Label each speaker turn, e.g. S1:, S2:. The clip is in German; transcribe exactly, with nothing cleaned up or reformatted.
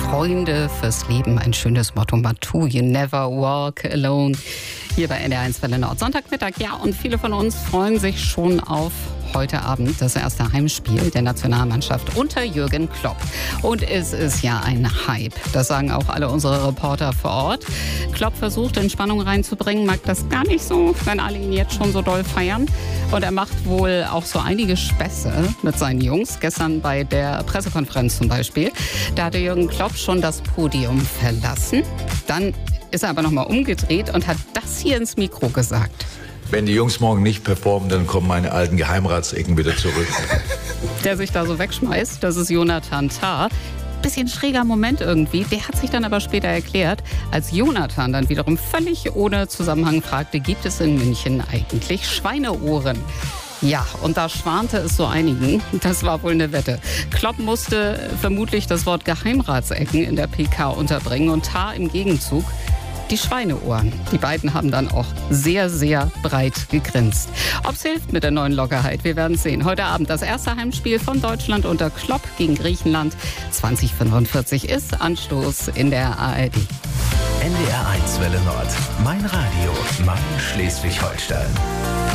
S1: Freunde fürs Leben. Ein schönes Motto. Matu, you never walk alone. Hier bei N D R eins Welle Nord. Sonntagmittag, ja, und viele von uns freuen sich schon auf heute Abend das erste Heimspiel der Nationalmannschaft unter Jürgen Klopp. Und es ist ja ein Hype. Das sagen auch alle unsere Reporter vor Ort. Klopp versucht, Entspannung reinzubringen, mag das gar nicht so, wenn alle ihn jetzt schon so doll feiern. Und er macht wohl auch so einige Späße mit seinen Jungs. Gestern bei der Pressekonferenz zum Beispiel. Da hatte Jürgen Klopp schon das Podium verlassen. Dann ist er aber nochmal umgedreht und hat das hier ins Mikro gesagt.
S2: Wenn die Jungs morgen nicht performen, dann kommen meine alten Geheimratsecken wieder zurück.
S1: Der sich da so wegschmeißt, das ist Jonathan Tah. Bisschen schräger Moment irgendwie. Der hat sich dann aber später erklärt, als Jonathan dann wiederum völlig ohne Zusammenhang fragte, gibt es in München eigentlich Schweineohren? Ja, und da schwante es so einigen. Das war wohl eine Wette. Klopp musste vermutlich das Wort Geheimratsecken in der P K unterbringen und Tah im Gegenzug die Schweineohren. Die beiden haben dann auch sehr, sehr breit gegrinst. Ob es hilft mit der neuen Lockerheit, wir werden sehen. Heute Abend das erste Heimspiel von Deutschland unter Klopp gegen Griechenland. zwanzig Uhr fünfundvierzig ist Anstoß in der A R D.
S3: N D R eins Welle Nord. Mein Radio. Mein Schleswig-Holstein.